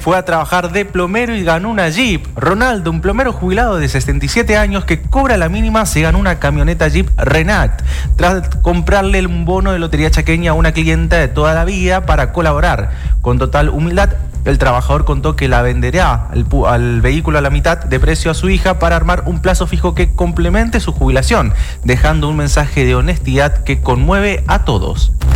Fue a trabajar de plomero y ganó una Jeep. Ronaldo, un plomero jubilado de 67 años que cobra la mínima, se ganó una camioneta Jeep Renat tras comprarle un bono de lotería chaqueña a una clienta de toda la vida para colaborar. Con total humildad, el trabajador contó que la venderá al vehículo a la mitad de precio a su hija para armar un plazo fijo que complemente su jubilación, dejando un mensaje de honestidad que conmueve a todos.